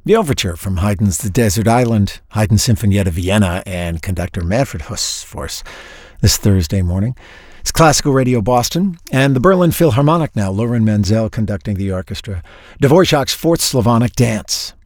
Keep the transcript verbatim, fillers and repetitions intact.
The overture from Haydn's The Desert Island, Haydn Sinfonietta Vienna, and conductor Manfred Huss for us this Thursday morning. It's Classical Radio Boston, and the Berlin Philharmonic now, Loren Menzel conducting the orchestra. Dvorak's Fourth Slavonic Dance.